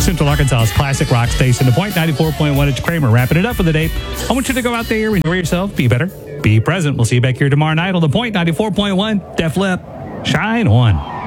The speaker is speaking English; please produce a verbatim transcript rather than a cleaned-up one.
Central Arkansas's classic rock station, The Point ninety-four point one. It's Kramer wrapping it up for the day. I want you to go out there, enjoy yourself, be better, be present. We'll see you back here tomorrow night on The Point ninety-four point one. Def Lep, shine on.